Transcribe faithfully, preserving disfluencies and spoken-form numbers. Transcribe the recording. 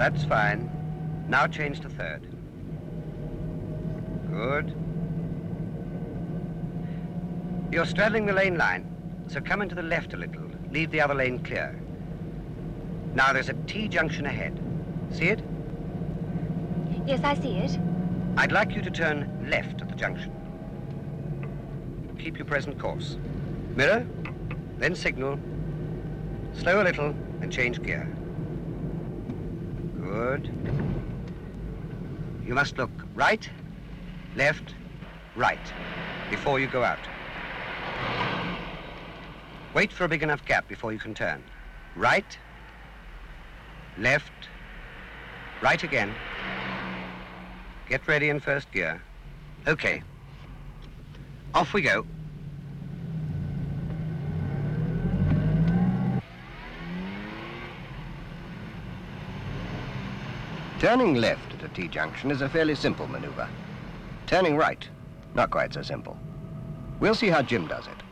That's fine. Now change to third. Good. You're straddling the lane line, so come into the left a little. Leave the other lane clear. Now there's a T-junction ahead. See it? Yes, I see it. I'd like you to turn left at the junction. Keep your present course. Mirror, then signal. Slow a little and change gear. Good. You must look right, left, right before you go out. Wait for a big enough gap before you can turn. Right, left, right again. Get ready in first gear. Okay. Off we go. Turning left at a T-junction is a fairly simple maneuver. Turning right, not quite so simple. We'll see how Jim does it.